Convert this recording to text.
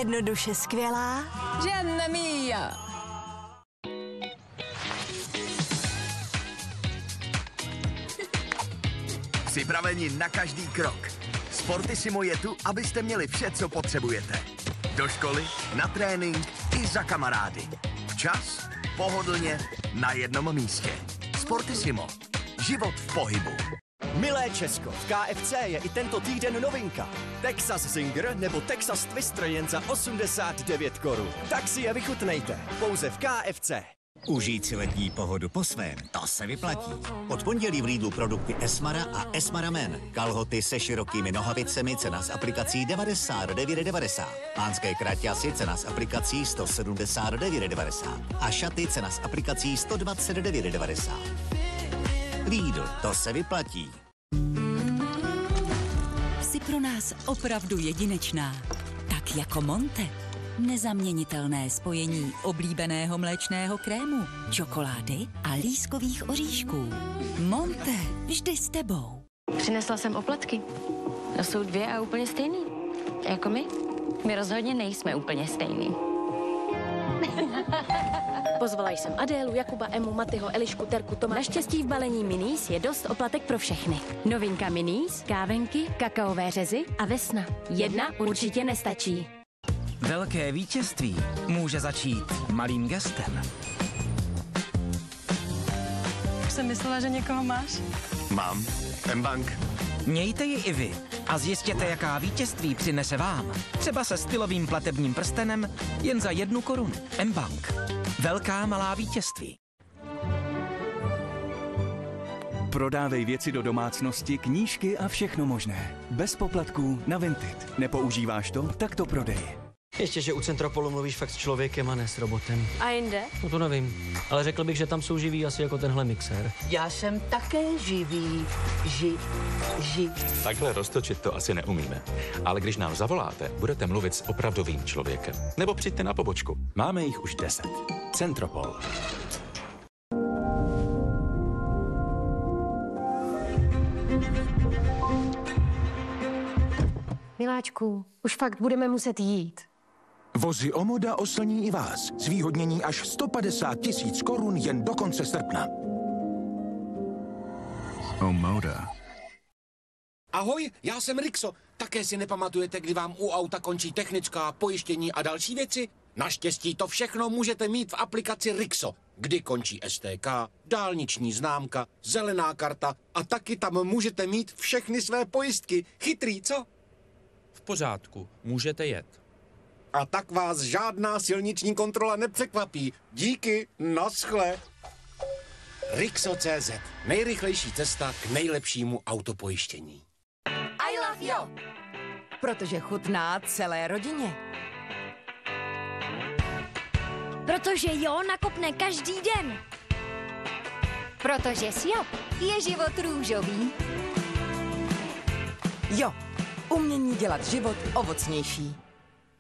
Jednoduše skvělá. Gianna mia! Připraveni na každý krok. Sportissimo je tu, abyste měli vše, co potřebujete. Do školy, na trénink i za kamarády. Včas, pohodlně, na jednom místě. Sportissimo. Život v pohybu. Milé Česko, v KFC je i tento týden novinka. Texas Zinger nebo Texas Twister jen za 89 korun. Tak si je vychutnejte. Pouze v KFC. Užít si letní pohodu po svém, to se vyplatí. Od pondělí v Lidlu produkty Esmara a Esmara Men. Kalhoty se širokými nohavicemi, cena z aplikací 99,90. Pánské kraťasy, cena z aplikací 179,90. A šaty, cena z aplikací 129,90. Lidl, to se vyplatí. Jsi pro nás opravdu jedinečná. Tak jako Monte. Nezaměnitelné spojení oblíbeného mléčného krému, čokolády a lískových oříšků. Monte, vždy s tebou. Přinesla jsem opletky. To jsou dvě a úplně stejný. Jako my. My rozhodně nejsme úplně stejný. Pozvala jsem Adélu, Jakuba, Emu, Matyho, Elišku, Terku, Tomáše. Naštěstí v balení Minis je dost oplatek pro všechny. Novinka Minis, kávenky, kakaové řezy a vesna. Jedna určitě nestačí. Velké vítězství může začít malým gestem. Už jsem myslela, že někoho máš. Mám. M-Bank. Mějte ji i vy a zjistěte, jaká vítězství přinese vám. Třeba se stylovým platebním prstenem jen za 1 korunu. M-Bank. Velká malá vítězství. Prodávej věci do domácnosti, knížky a všechno možné. Bez poplatků na Vinted. Nepoužíváš to? Tak to prodej. Ještě, že u Centropolu mluvíš fakt s člověkem a ne s robotem. A jinde? No to nevím, ale řekl bych, že tam jsou živí asi jako tenhle mixér. Já jsem také živý. Takhle roztočit to asi neumíme. Ale když nám zavoláte, budete mluvit s opravdovým člověkem. Nebo přijďte na pobočku. Máme jich už 10. Centropol. Miláčku, už fakt budeme muset jít. Vozy Omoda oslní i vás. Zvýhodnění až 150 000 korun jen do konce srpna. Omoda. Ahoj, já jsem Rixo. Také si nepamatujete, kdy vám u auta končí technická, pojištění a další věci? Naštěstí to všechno můžete mít v aplikaci Rixo, kdy končí STK, dálniční známka, zelená karta a taky tam můžete mít všechny své pojistky. Chytrý, co? V pořádku, můžete jet. A tak vás žádná silniční kontrola nepřekvapí. Díky, naschle. Rixo.cz. Nejrychlejší cesta k nejlepšímu autopojištění. I love you. Protože chutná celé rodině. Protože jo nakopne každý den. Protože Siop je život růžový. Jo, umění dělat život ovocnější.